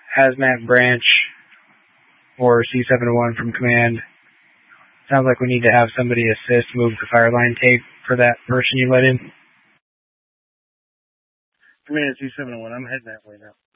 Hazmat Branch or C701 from command. Sounds like we need to have somebody assist move the fire line tape for that person you let in. Command C701, I'm heading that way now.